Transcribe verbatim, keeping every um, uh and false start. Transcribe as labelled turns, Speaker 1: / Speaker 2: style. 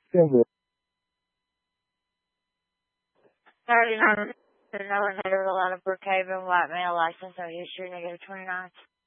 Speaker 1: Single.
Speaker 2: thirty-nine, no, negative eleven, Brookhaven, white male, license, no history, negative twenty-nine.